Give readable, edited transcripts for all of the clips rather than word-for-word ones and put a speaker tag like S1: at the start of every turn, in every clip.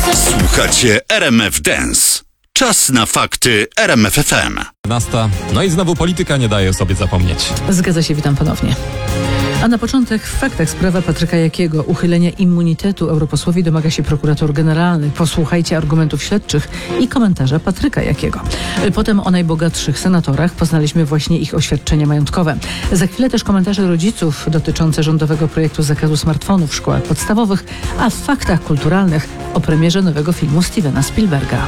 S1: Słuchacie RMF Dance. Czas na fakty RMF FM.
S2: No i znowu polityka nie daje o sobie zapomnieć.
S3: Zgadza się, witam ponownie. A na początek w faktach sprawa Patryka Jakiego. Uchylenia immunitetu europosłowi domaga się prokurator generalny. Posłuchajcie argumentów śledczych i komentarza Patryka Jakiego. Potem o najbogatszych senatorach poznaliśmy właśnie ich oświadczenia majątkowe. Za chwilę też komentarze rodziców dotyczące rządowego projektu zakazu smartfonów w szkołach podstawowych, a w faktach kulturalnych o premierze nowego filmu Stevena Spielberga.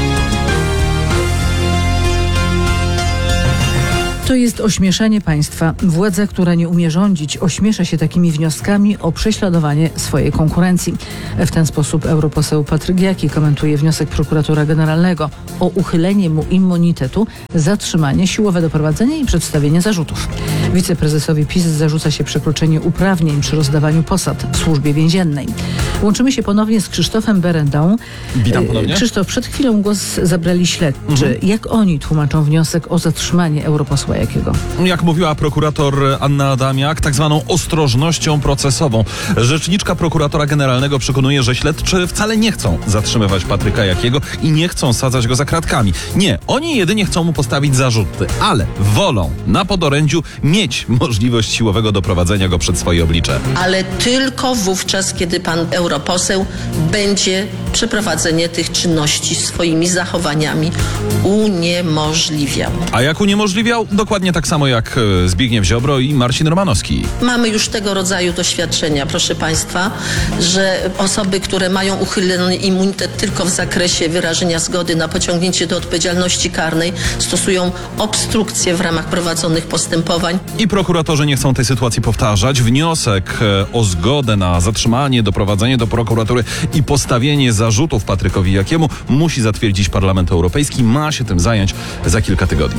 S3: To jest ośmieszanie państwa. Władza, która nie umie rządzić, ośmiesza się takimi wnioskami o prześladowanie swojej konkurencji. W ten sposób europoseł Patryk Jaki komentuje wniosek prokuratora generalnego o uchylenie mu immunitetu, zatrzymanie, siłowe doprowadzenie i przedstawienie zarzutów. Wiceprezesowi PiS zarzuca się przekroczenie uprawnień przy rozdawaniu posad w służbie więziennej. Łączymy się ponownie z Krzysztofem Berendą.
S2: Witam ponownie.
S3: Krzysztof, przed chwilą głos zabrali śledczy. Jak oni tłumaczą wniosek o zatrzymanie europosła Jakiego?
S4: Jak mówiła prokurator Anna Adamiak, tak zwaną ostrożnością procesową. Rzeczniczka prokuratora generalnego przekonuje, że śledczy wcale nie chcą zatrzymywać Patryka Jakiego i nie chcą sadzać go za kratkami. Nie, oni jedynie chcą mu postawić zarzuty, ale wolą na podorędziu mieć możliwość siłowego doprowadzenia go przed swoje oblicze.
S5: Ale tylko wówczas, kiedy pan europoseł będzie przeprowadzenie tych czynności swoimi zachowaniami uniemożliwiał.
S4: A jak uniemożliwiał? Dokładnie tak samo jak Zbigniew Ziobro i Marcin Romanowski.
S5: Mamy już tego rodzaju doświadczenia, proszę państwa, że osoby, które mają uchylony immunitet tylko w zakresie wyrażenia zgody na pociągnięcie do odpowiedzialności karnej, stosują obstrukcję w ramach prowadzonych postępowań.
S4: I prokuratorzy nie chcą tej sytuacji powtarzać. Wniosek o zgodę na zatrzymanie, doprowadzenie do prokuratury i postawienie zarzutów Patrykowi Jakiemu musi zatwierdzić Parlament Europejski. Ma się tym zająć za kilka tygodni.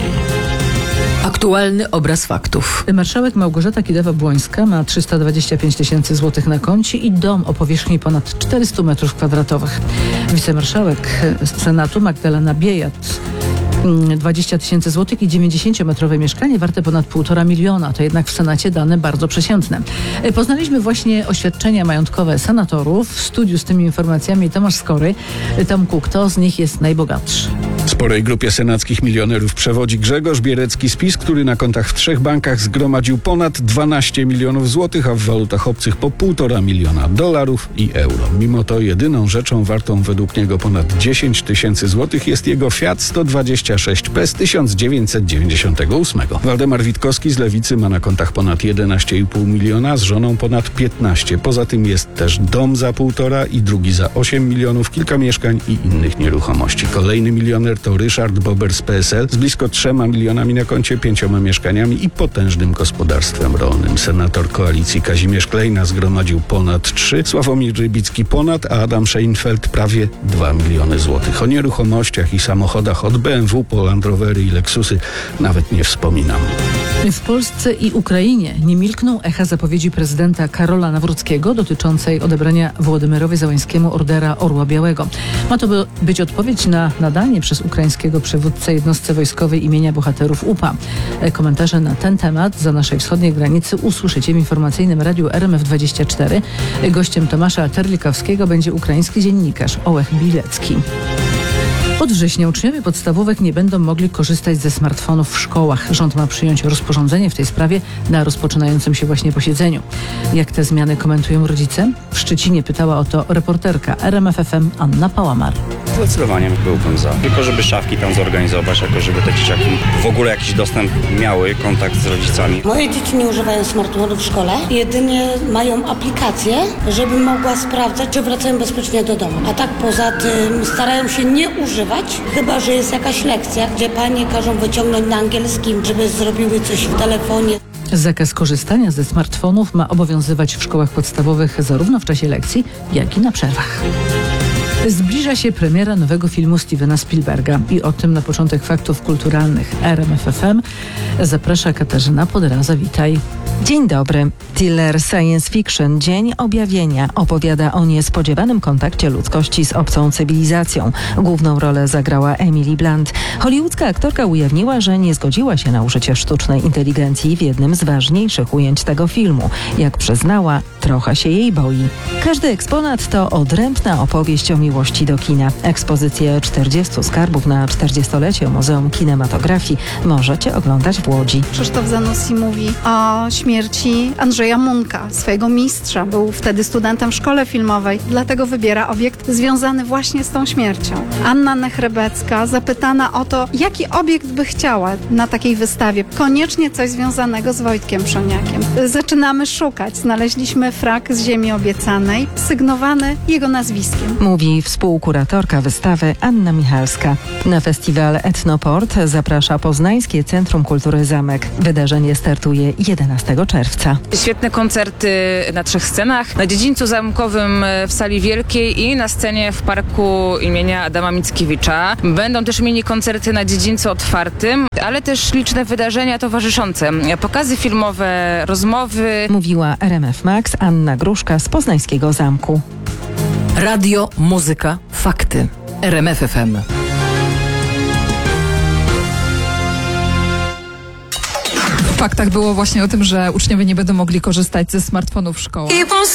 S6: Aktualny obraz faktów.
S3: Marszałek Małgorzata Kidawa-Błońska ma 325 tysięcy złotych na koncie i dom o powierzchni ponad 400 m2. Wicemarszałek Senatu Magdalena Biejat 20 tysięcy złotych i 90-metrowe mieszkanie warte ponad 1,5 miliona. To jednak w Senacie dane bardzo przeciętne. Poznaliśmy właśnie oświadczenia majątkowe senatorów. W studiu z tymi informacjami Tomasz Skory. Tomku, kto z nich jest najbogatszy?
S7: Sporej grupie senackich milionerów przewodzi Grzegorz Bierecki z PiS, który na kontach w 3 bankach zgromadził ponad 12 milionów złotych, a w walutach obcych po 1,5 miliona dolarów i euro. Mimo to jedyną rzeczą wartą według niego ponad 10 tysięcy złotych jest jego Fiat 126P z 1998. Waldemar Witkowski z Lewicy ma na kontach ponad 11,5 miliona, z żoną ponad 15. Poza tym jest też dom za 1,5 i drugi za 8 milionów, kilka mieszkań i innych nieruchomości. Kolejny milioner to Ryszard Bober z PSL z blisko 3 milionami na koncie, 5 mieszkaniami i potężnym gospodarstwem rolnym. Senator koalicji Kazimierz Klejna zgromadził ponad 3, Sławomir Rybicki ponad, a Adam Szejnfeld prawie 2 miliony złotych. O nieruchomościach i samochodach od BMW po Land Rovery i Lexusy nawet nie wspominam.
S3: W Polsce i Ukrainie nie milkną echa zapowiedzi prezydenta Karola Nawrockiego dotyczącej odebrania Wołodymyrowi Zełańskiemu Ordera Orła Białego. Ma to być odpowiedź na nadanie przez ukraińskiego przywódcę jednostce wojskowej imienia bohaterów UPA. Komentarze na ten temat za naszej wschodniej granicy usłyszycie w informacyjnym radiu RMF24. Gościem Tomasza Terlikowskiego będzie ukraiński dziennikarz Ołech Bilecki. Od września uczniowie podstawówek nie będą mogli korzystać ze smartfonów w szkołach. Rząd ma przyjąć rozporządzenie w tej sprawie na rozpoczynającym się właśnie posiedzeniu. Jak te zmiany komentują rodzice? W Szczecinie pytała o to reporterka RMF FM Anna Pałamar.
S8: Zdecydowanie byłbym za. Tylko żeby szafki tam zorganizować, jako żeby te dzieciaki w ogóle jakiś dostęp miały, kontakt z rodzicami.
S9: Moje dzieci nie używają smartfonów w szkole. Jedynie mają aplikację, żeby mogła sprawdzać, czy wracają bezpiecznie do domu. A tak poza tym starają się nie używać, chyba że jest jakaś lekcja, gdzie panie każą wyciągnąć na angielskim, żeby zrobiły coś w telefonie.
S3: Zakaz korzystania ze smartfonów ma obowiązywać w szkołach podstawowych zarówno w czasie lekcji, jak i na przerwach. Zbliża się premiera nowego filmu Stevena Spielberga i o tym na początek faktów kulturalnych RMF FM zaprasza Katarzyna Poderaza. Witaj. Dzień dobry. Thriller science fiction Dzień Objawienia opowiada o niespodziewanym kontakcie ludzkości z obcą cywilizacją. Główną rolę zagrała Emily Blunt. Hollywoodzka aktorka ujawniła, że nie zgodziła się na użycie sztucznej inteligencji w jednym z ważniejszych ujęć tego filmu. Jak przyznała, trochę się jej boi. Każdy eksponat to odrębna opowieść o miłości do kina. Ekspozycję 40 skarbów na 40-lecie Muzeum Kinematografii możecie oglądać w Łodzi.
S10: Krzysztof Zanussi mówi o śmierci Andrzeja Munka, swojego mistrza. Był wtedy studentem w szkole filmowej, dlatego wybiera obiekt związany właśnie z tą śmiercią. Anna Nechrebecka, zapytana o to, jaki obiekt by chciała na takiej wystawie. Koniecznie coś związanego z Wojtkiem Przoniakiem. Zaczynamy szukać. Znaleźliśmy frak z Ziemi Obiecanej, sygnowany jego nazwiskiem.
S3: Mówi współkuratorka wystawy Anna Michalska. Na festiwal Etnoport zaprasza Poznańskie Centrum Kultury Zamek. Wydarzenie startuje 11 czerwca.
S11: Świetne koncerty na 3 scenach. Na dziedzińcu zamkowym w sali wielkiej i na scenie w parku imienia Adama Mickiewicza. Będą też mini koncerty na dziedzińcu otwartym, ale też liczne wydarzenia towarzyszące. Pokazy filmowe, rozmowy.
S3: Mówiła RMF Max Anna Gruszka z Poznańskiego Zamku.
S6: Radio, muzyka, fakty. RMF FM.
S12: W faktach było właśnie o tym, że uczniowie nie będą mogli korzystać ze smartfonów w szkołach.